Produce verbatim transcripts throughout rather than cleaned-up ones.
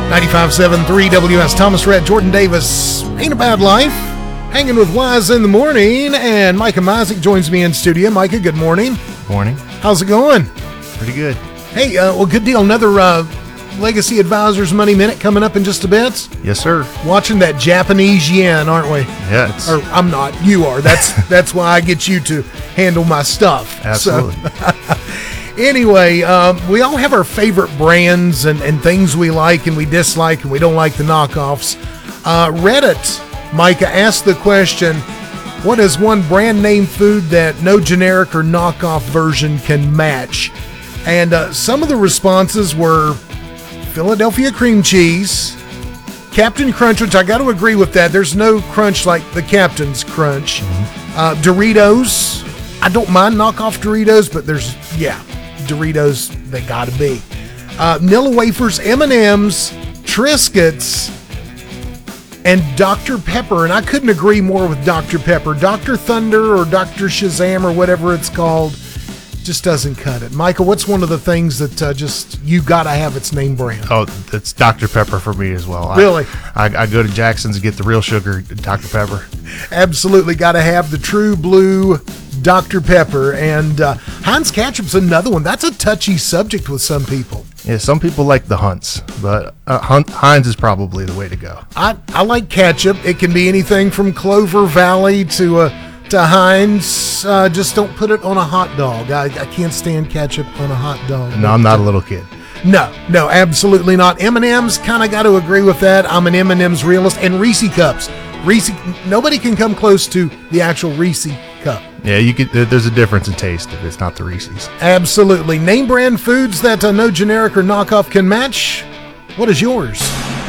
ninety-five point seven three W S Thomas Rhett, Jordan Davis, Ain't a Bad Life, hanging with Wise in the morning, and Micah Misick joins me in studio. Micah, good morning. Morning. How's it going? Pretty good. Hey, uh, well, good deal. Another uh, Legacy Advisors Money Minute coming up in just a bit. Yes, sir. Watching that Japanese yen, aren't we? Yeah. It's... Or I'm not. You are. That's that's why I get you to handle my stuff. Absolutely. So, anyway, um, we all have our favorite brands and, and things we like and we dislike, and we don't like the knockoffs. Uh, Reddit, Micah, asked the question, what is one brand name food that no generic or knockoff version can match? And uh, some of the responses were Philadelphia cream cheese, Captain Crunch, which I got to agree with that. There's no crunch like the Captain's Crunch. Mm-hmm. Uh, Doritos. I don't mind knockoff Doritos, but there's, yeah, Doritos, they got to be. Uh, Nilla Wafers, M and M's, Triscuits, and Doctor Pepper. And I couldn't agree more with Doctor Pepper. Doctor Thunder or Doctor Shazam or whatever it's called just doesn't cut it. Michael, what's one of the things that uh, just you got to have its name brand? Oh, it's Doctor Pepper for me as well. Really? I, I, I go to Jackson's and get the real sugar Doctor Pepper. Absolutely got to have the true blue Doctor Pepper. And uh, Heinz Ketchup's another one. That's a touchy subject with some people. Yeah, some people like the Hunts, but uh, Hunt, Heinz is probably the way to go. I, I like ketchup. It can be anything from Clover Valley to uh, to Heinz. Uh, just don't put it on a hot dog. I, I can't stand ketchup on a hot dog. No, I'm not a little kid. No, no, absolutely not. M and M's, kind of got to agree with that. I'm an M and M's realist. And Reese Cups. Reese, nobody can come close to the actual Reese Cup. Yeah, you could. There's a difference in taste if it's not the Reese's. Absolutely. Name brand foods that uh, no generic or knockoff can match. What is yours?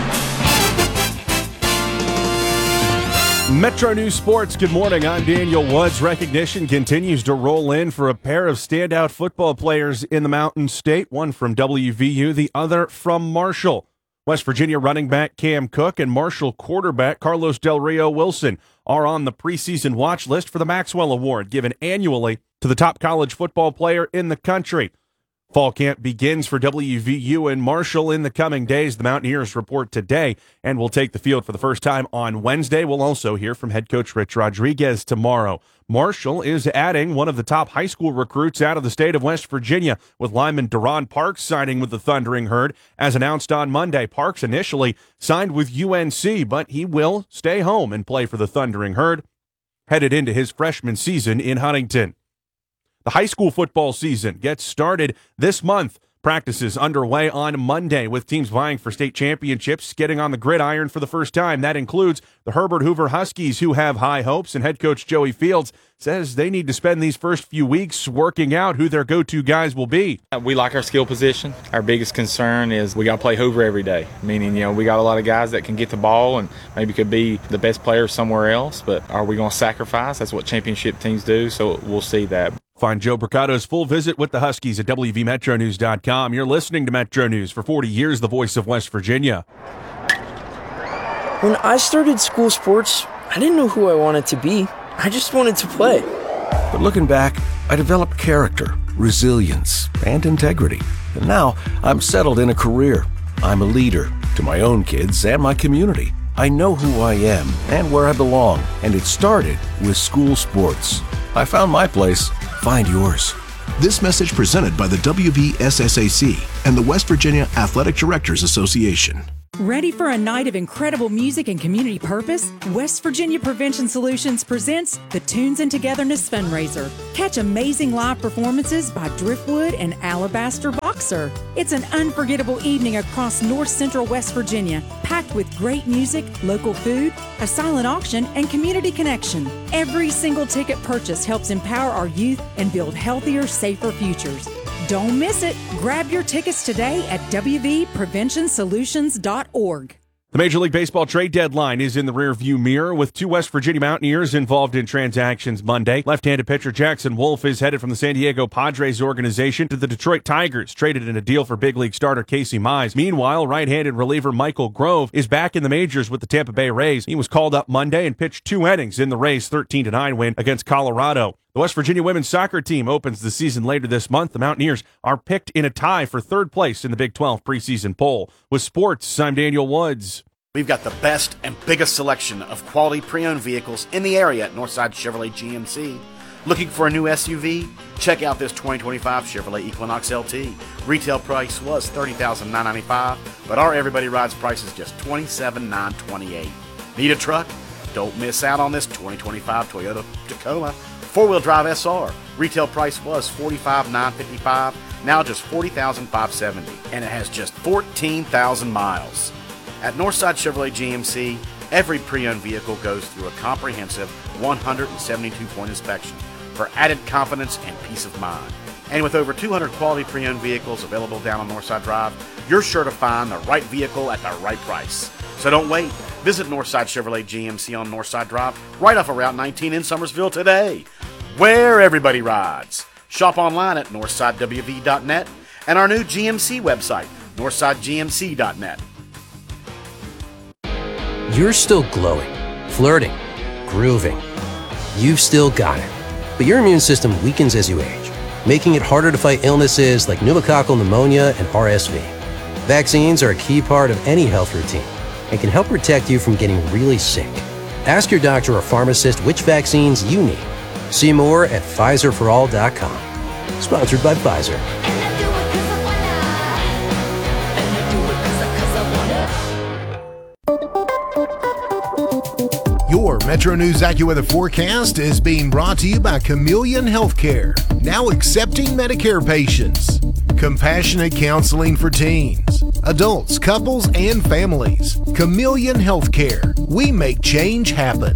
Metro News Sports, good morning. I'm Daniel Woods. Recognition continues to roll in for a pair of standout football players in the Mountain State, one from W V U, the other from Marshall. West Virginia running back Cam Cook and Marshall quarterback Carlos Del Rio Wilson are on the preseason watch list for the Maxwell Award, given annually to the top college football player in the country. Fall camp begins for W V U and Marshall in the coming days. The Mountaineers report today and will take the field for the first time on Wednesday. We'll also hear from head coach Rich Rodriguez tomorrow. Marshall is adding one of the top high school recruits out of the state of West Virginia, with lineman Deron Parks signing with the Thundering Herd. As announced on Monday, Parks initially signed with U N C, but he will stay home and play for the Thundering Herd, headed into his freshman season in Huntington. The high school football season gets started this month. Practices underway on Monday with teams vying for state championships getting on the gridiron for the first time. That includes the Herbert Hoover Huskies, who have high hopes, and head coach Joey Fields says they need to spend these first few weeks working out who their go-to guys will be. We like our skill position. Our biggest concern is we got to play Hoover every day, meaning, you know, we got a lot of guys that can get the ball and maybe could be the best player somewhere else, but are we going to sacrifice? That's what championship teams do, so we'll see that. Find Joe Bricato's full visit with the Huskies at W V Metro News dot com. You're listening to Metro News, for forty years, the voice of West Virginia. When I started school sports, I didn't know who I wanted to be. I just wanted to play. But looking back, I developed character, resilience, and integrity. And now I'm settled in a career. I'm a leader to my own kids and my community. I know who I am and where I belong, and it started with school sports. I found my place. Find yours. This message presented by the W V S S A C and the West Virginia Athletic Directors Association. Ready for a night of incredible music and community purpose? West Virginia Prevention Solutions presents the Tunes and Togetherness Fundraiser. Catch amazing live performances by Driftwood and Alabaster Boxer. It's an unforgettable evening across North Central West Virginia, packed with great music, local food, a silent auction, and community connection. Every single ticket purchase helps empower our youth and build healthier, safer futures. Don't miss it. Grab your tickets today at W V prevention solutions dot org. The Major League Baseball trade deadline is in the rearview mirror, with two West Virginia Mountaineers involved in transactions Monday. Left-handed pitcher Jackson Wolf is headed from the San Diego Padres organization to the Detroit Tigers, traded in a deal for big league starter Casey Mize. Meanwhile, right-handed reliever Michael Grove is back in the majors with the Tampa Bay Rays. He was called up Monday and pitched two innings in the Rays' thirteen to nine win against Colorado. The West Virginia women's soccer team opens the season later this month. The Mountaineers are picked in a tie for third place in the Big twelve preseason poll. With sports, I'm Daniel Woods. We've got the best and biggest selection of quality pre-owned vehicles in the area at Northside Chevrolet G M C. Looking for a new S U V? Check out this twenty twenty-five Chevrolet Equinox L T. Retail price was thirty thousand nine hundred ninety-five dollars, but our Everybody Rides price is just twenty-seven thousand nine hundred twenty-eight dollars. Need a truck? Don't miss out on this twenty twenty-five Toyota Tacoma four-wheel drive S R. Retail price was forty-five thousand nine hundred fifty-five dollars, now just forty thousand five hundred seventy dollars, and it has just fourteen thousand miles. At Northside Chevrolet G M C, every pre-owned vehicle goes through a comprehensive one hundred seventy-two point inspection for added confidence and peace of mind. And with over two hundred quality pre-owned vehicles available down on Northside Drive, you're sure to find the right vehicle at the right price. So don't wait. Visit Northside Chevrolet G M C on Northside Drive, right off of Route nineteen in Summersville today, where everybody rides. Shop online at northside w v dot net and our new G M C website, northside g m c dot net. You're still glowing, flirting, grooving. You've still got it. But your immune system weakens as you age, making it harder to fight illnesses like pneumococcal pneumonia and R S V. Vaccines are a key part of any health routine and can help protect you from getting really sick. Ask your doctor or pharmacist which vaccines you need. See more at Pfizer for all dot com. Sponsored by Pfizer. Your Metro News AccuWeather forecast is being brought to you by Chameleon Healthcare, now accepting Medicare patients. Compassionate counseling for teens, adults, couples, and families. Chameleon Healthcare. We make change happen.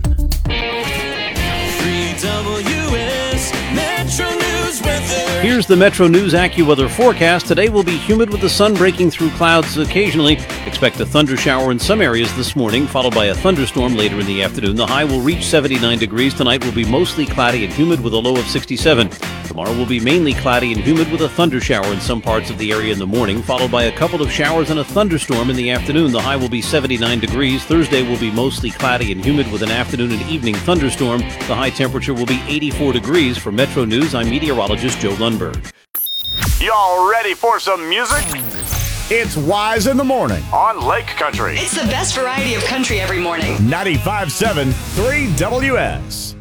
three W S Metro News weather. Here's the Metro News AccuWeather forecast. Today will be humid with the sun breaking through clouds occasionally. Expect a thunder shower in some areas this morning, followed by a thunderstorm later in the afternoon. The high will reach seventy-nine degrees. Tonight will be mostly cloudy and humid with a low of sixty-seven. Tomorrow will be mainly cloudy and humid with a thunder shower in some parts of the area in the morning, followed by a couple of showers and a thunderstorm in the afternoon. The high will be seventy-nine degrees. Thursday will be mostly cloudy and humid with an afternoon and evening thunderstorm. The high temperature will be eighty-four degrees. For Metro News, I'm meteorologist Joe Lundberg. Y'all ready for some music? It's Wise in the Morning on Lake Country. It's the best variety of country every morning. ninety-five point seven three W S.